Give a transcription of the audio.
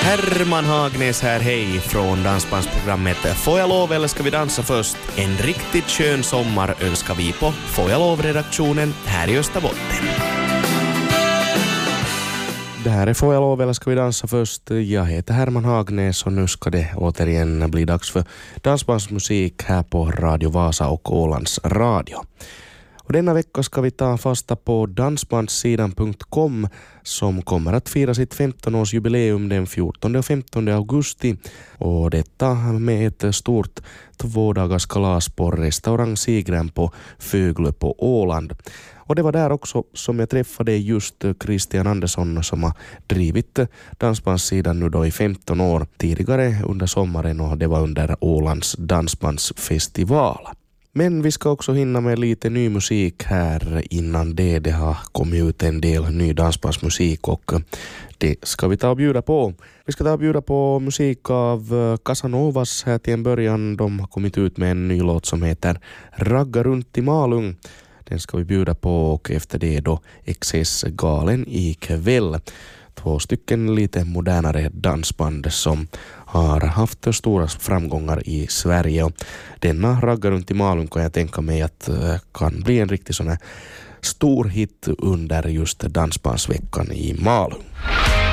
Herman Hagnäs här, hej från dansbandsprogrammet Får jag lov eller ska vi dansa först? En riktigt skön sommar önskar vi på Får jag lov-redaktionen här i Österbotten. Det här är Får jag lov eller ska vi dansa först? Jag heter Herman Hagnäs och nu ska det återigen bli dags för dansbandsmusik här på Radio Vasa och Ålands Radio. Och denna vecka ska vi ta fasta på dansbandssidan.com som kommer att fira sitt 15-årsjubileum den 14 och 15 augusti. Och detta med ett stort 2-dagars kalas på restaurang Sigren på Föglö på Åland. Och det var där också som jag träffade just Christian Andersson som har drivit dansbandssidan nu då i 15 år tidigare under sommaren, och det var under Ålands dansbandsfestival. Men vi ska också hinna med lite ny musik här innan det har kommit ut en del ny dansbandsmusik, och det ska vi ta och bjuda på. Vi ska ta och bjuda på musik av Casanovas här till en början. De har kommit ut med en ny låt som heter Ragga runt i Malung. Den ska vi bjuda på, och efter det då XS Galen ikväll. 2 stycken lite modernare dansband som har haft stora framgångar i Sverige. Och denna Ragga runt i Malung kan jag tänka mig att kan bli en riktigt sån här stor hit under just dansbandsveckan i Malung.